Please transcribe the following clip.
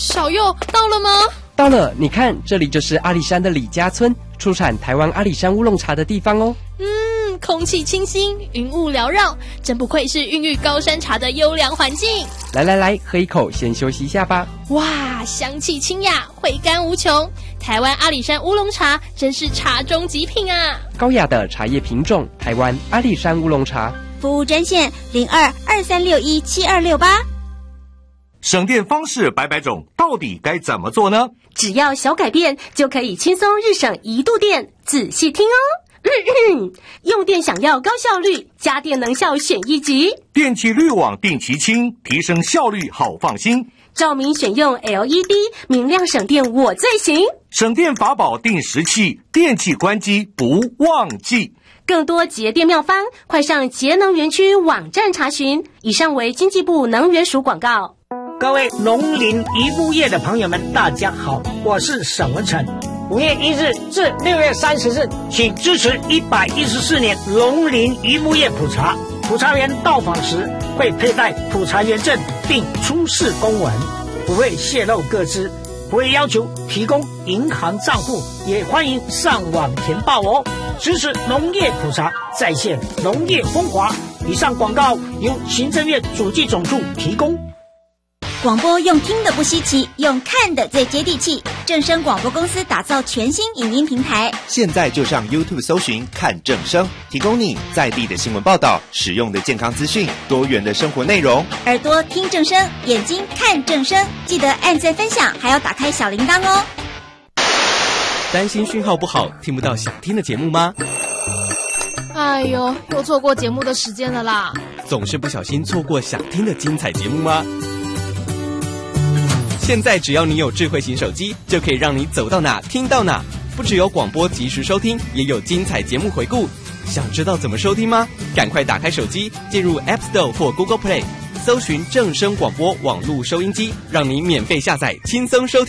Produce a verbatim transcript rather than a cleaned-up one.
小佑到了吗？ 到了，你看，这里就是阿里山的李家村，出产台湾阿里山乌龙茶的地方哦。 嗯，空气清新，云雾缭绕，真不愧是孕育高山茶的优良环境。 来来来，喝一口，先休息一下吧。 哇，香气清雅，回甘无穷。台湾阿里山乌龙茶真是茶中极品啊！ 高雅的茶叶品种，台湾阿里山乌龙茶。 服务专线零二二三六一七二六八。 省电方式百百种，到底该怎么做呢？ 只要小改变，就可以轻松日省一度电。仔细听哦。用电想要高效率，家电能效选一级。 电气滤网定期清，提升效率好放心。 照明选用 L E D， 明亮省电我最行。 省电法宝定时器，电器关机不忘记。 更多节电妙方，快上节能园区网站查询。以上为经济部能源署广告。 各位农林渔牧业的朋友们，大家好，我是沈文成。五月一日至六月三十日，请支持一百一十四年农林渔牧业普查。普查员到访时会佩戴普查员证，并出示公文，不会泄露个资，不会要求提供银行账户，也欢迎上网填报哦。支持农业普查，再现农业风华。以上广告由行政院主计总处提供。 广播用听的不稀奇，用看的最接地气。正声广播公司打造全新影音平台， 现在就上 YouTube 搜寻看正声，提供你在地的新闻报道、实用的健康资讯、多元的生活内容。 耳朵听正声，眼睛看正声，记得按赞分享，还要打开小铃铛哦。 担心讯号不好，听不到想听的节目吗？ 哎呦，又错过节目的时间了啦！ 总是不小心错过想听的精彩节目吗？现在只要你有智慧型手机，就可以让你走到哪听到哪。不只有广播及时收听，也有精彩节目回顾。想知道怎么收听吗？赶快打开手机，进入 App Store 或 Google Play， 搜寻正声广播网络收音机，让你免费下载，轻松收听。